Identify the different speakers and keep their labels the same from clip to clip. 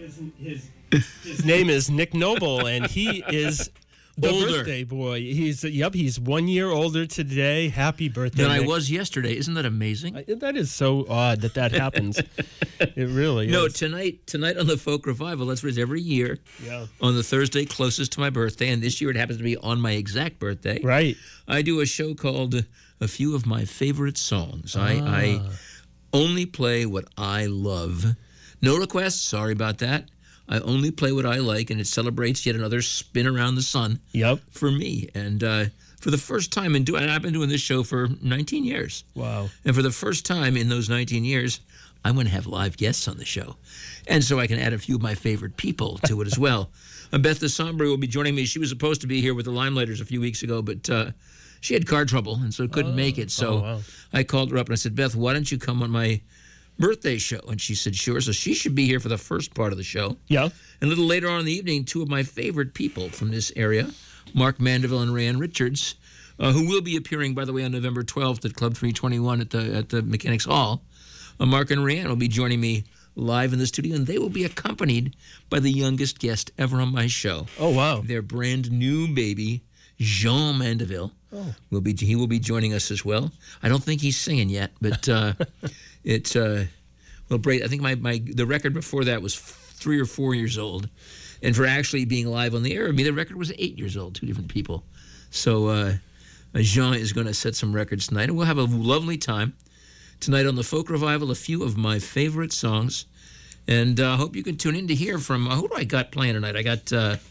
Speaker 1: His name is Nick Noble, and he is the birthday boy. He's 1 year older today. Happy birthday,
Speaker 2: than
Speaker 1: Nick.
Speaker 2: I was yesterday. Isn't that amazing?
Speaker 1: That is so odd that happens. It really is.
Speaker 2: No, tonight on the Folk Revival, that's what it's every year.
Speaker 1: Yeah.
Speaker 2: On the Thursday closest to my birthday, and this year it happens to be on my exact birthday.
Speaker 1: Right.
Speaker 2: I do a show called A Few of My Favorite Songs. I only play what I love. No requests, sorry about that. I only play what I like, and it celebrates yet another spin around the sun for me. And for the first time, and I've been doing this show for 19 years.
Speaker 1: Wow.
Speaker 2: And for the first time in those 19 years, I'm going to have live guests on the show. And so I can add a few of my favorite people to it as well. Beth DeSombre will be joining me. She was supposed to be here with the Limelighters a few weeks ago, but she had car trouble, and so couldn't make it. So I called her up, and I said, Beth, why don't you come on my birthday show? And she said, sure. So she should be here for the first part of the show. Yeah. And a little later on in the evening, two of my favorite people from this area, Mark Mandeville and Rayanne Richards, who will be appearing, by the way, on November 12th at Club 321 at the Mechanics Hall. Mark and Rayanne will be joining me live in the studio, and they will be accompanied by the youngest guest ever on my show. Oh, wow. Their brand new baby, Jean Mandeville. He will be joining us as well. I don't think he's singing yet, but it's great. I think the record before that was 3 or 4 years old, and for actually being live on the air, the record was 8 years old. Two different people. So Jean is going to set some records tonight, and we'll have a lovely time tonight on the Folk Revival. A few of my favorite songs, and I hope you can tune in to hear from who do I got playing tonight. I got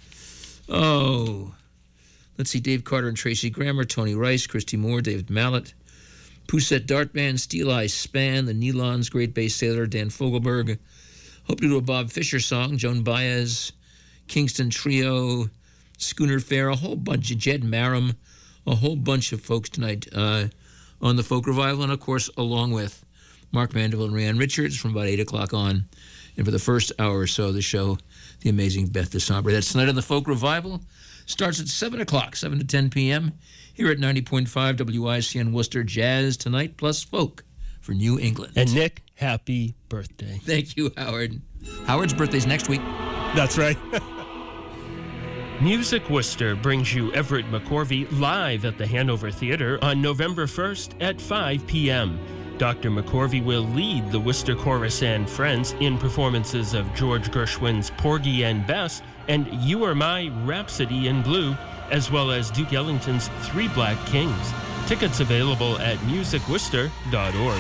Speaker 2: let's see, Dave Carter and Tracy Grammer, Tony Rice, Christy Moore, David Mallet, Poussette Dart Band, Steel Eye Span, the Nylons, Great Bay Sailor, Dan Fogelberg. Hope to do a Bob Fisher song, Joan Baez, Kingston Trio, Schooner Fair, a whole bunch of Jed Marum, a whole bunch of folks tonight on the Folk Revival, and of course, along with Mark Mandeville and Rayanne Richards from about 8 o'clock on. And for the first hour or so of the show, the amazing Beth DeSombre. That's tonight on the Folk Revival. Starts at 7 o'clock, 7 to 10 p.m. here at 90.5 WICN Worcester. Jazz tonight plus folk for New England.
Speaker 1: And Nick, happy birthday.
Speaker 2: Thank you, Howard. Howard's birthday's next week.
Speaker 1: That's right. Music Worcester brings you Everett McCorvey live at the Hanover Theatre on November 1st at 5 p.m. Dr. McCorvey will lead the Worcester Chorus and Friends in performances of George Gershwin's Porgy and Bess and You Are My Rhapsody in Blue, as well as Duke Ellington's Three Black Kings. Tickets available at musicworcester.org.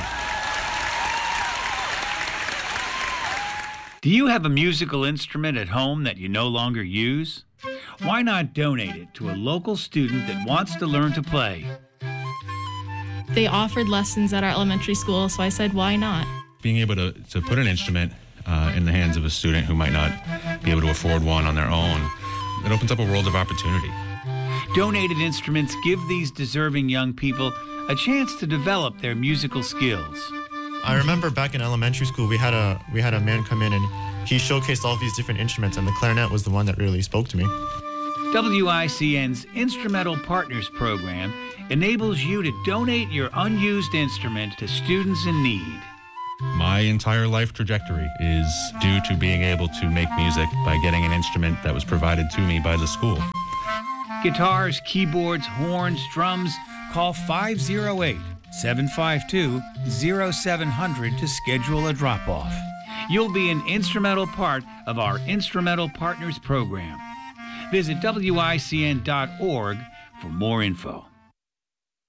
Speaker 3: Do you have a musical instrument at home that you no longer use? Why not donate it to a local student that wants to learn to play?
Speaker 4: They offered lessons at our elementary school, so I said, why not?
Speaker 5: Being able to put an instrument in the hands of a student who might not be able to afford one on their own, it opens up a world of opportunity.
Speaker 3: Donated instruments give these deserving young people a chance to develop their musical skills.
Speaker 6: I remember back in elementary school, we had a man come in and he showcased all these different instruments, and the clarinet was the one that really spoke to me.
Speaker 3: WICN's Instrumental Partners Program enables you to donate your unused instrument to students in need.
Speaker 5: My entire life trajectory is due to being able to make music by getting an instrument that was provided to me by the school.
Speaker 3: Guitars, keyboards, horns, drums, call 508-752-0700 to schedule a drop-off. You'll be an instrumental part of our Instrumental Partners Program. Visit WICN.org for more info.